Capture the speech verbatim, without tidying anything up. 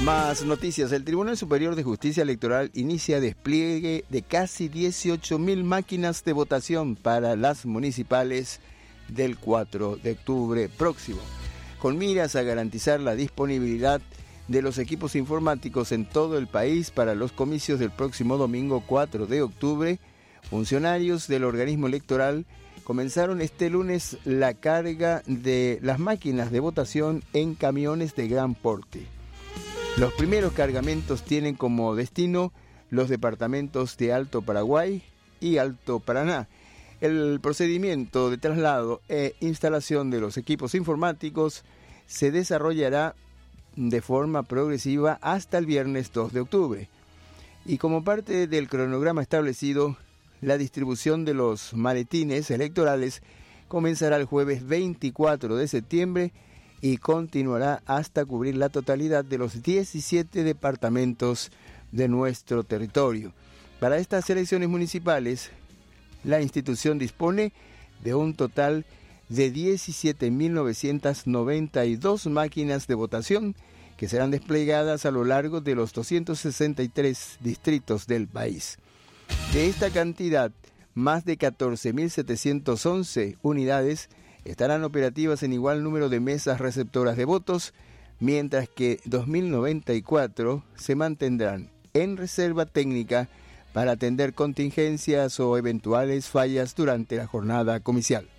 Más noticias. El Tribunal Superior de Justicia Electoral inicia despliegue de casi dieciocho mil máquinas de votación para las municipales del cuatro de octubre próximo, con miras a garantizar la disponibilidad de los equipos informáticos en todo el país para los comicios del próximo domingo cuatro de octubre. Funcionarios del organismo electoral comenzaron este lunes la carga de las máquinas de votación en camiones de gran porte. Los primeros cargamentos tienen como destino los departamentos de Alto Paraguay y Alto Paraná. El procedimiento de traslado e instalación de los equipos informáticos se desarrollará de forma progresiva hasta el viernes dos de octubre. Y como parte del cronograma establecido, la distribución de los maletines electorales comenzará el jueves veinticuatro de septiembre y continuará hasta cubrir la totalidad de los diecisiete departamentos de nuestro territorio. Para estas elecciones municipales, la institución dispone de un total de diecisiete mil novecientas noventa y dos máquinas de votación que serán desplegadas a lo largo de los doscientos sesenta y tres distritos del país. De esta cantidad, más de catorce mil setecientas once unidades estarán operativas en igual número de mesas receptoras de votos, mientras que dos mil noventa y cuatro se mantendrán en reserva técnica para atender contingencias o eventuales fallas durante la jornada comicial.